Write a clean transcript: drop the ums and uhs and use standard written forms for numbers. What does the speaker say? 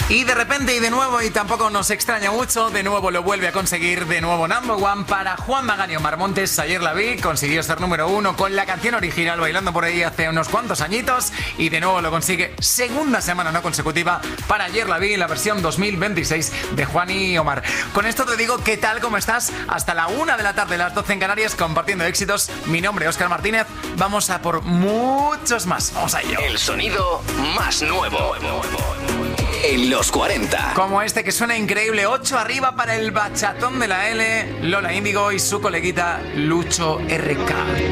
Y de repente y de nuevo, y tampoco nos extraña mucho, de nuevo lo vuelve a conseguir, de nuevo number one para Juan Magán y Omar Montes. Ayer la vi, consiguió ser número uno con la canción original bailando por ahí hace unos cuantos añitos, y de nuevo lo consigue segunda semana no consecutiva para Ayer la vi, la versión 2026 de Juan y Omar. Con esto te digo, ¿qué tal? ¿Cómo estás? Hasta la 1 de la tarde, las 12 en Canarias, compartiendo éxitos. Mi nombre es Óscar Martínez. Vamos a por muchos más. Vamos a ello. El sonido más nuevo en los 40. Como este que suena increíble, 8 arriba para el bachatón de la L, Lola Índigo y su coleguita Lucho RK.